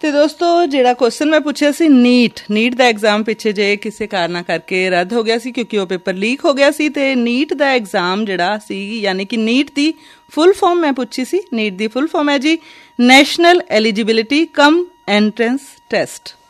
ਤੇ ਦੋਸਤੋ ਜਿਹੜਾ ਕੁਐਸਚਨ ਮੈਂ ਪੁੱਛਿਆ ਸੀ ਨੀਟ ਦਾ ਐਗਜ਼ਾਮ ਪਿੱਛੇ ਜੇ ਕਿਸੇ ਕਾਰਨਾਂ ਕਰਕੇ ਰੱਦ ਹੋ ਗਿਆ ਸੀ ਕਿਉਂਕਿ ਉਹ ਪੇਪਰ ਲੀਕ ਹੋ ਗਿਆ ਸੀ। ਤੇ ਨੀਟ ਦਾ ਐਗਜ਼ਾਮ ਜਿਹੜਾ ਸੀ ਯਾਨੀ ਕਿ ਨੀਟ ਦੀ ਫੁੱਲ ਫਾਰਮ ਮੈਂ ਪੁੱਛੀ ਸੀ। ਨੀਟ ਦੀ ਫੁੱਲ ਫਾਰਮ ਹੈ ਜੀ ਨੈਸ਼ਨਲ ਐਲੀਜੀਬਿਲਿਟੀ ਕਮ ਐਂਟਰੈਂਸ ਟੈਸਟ।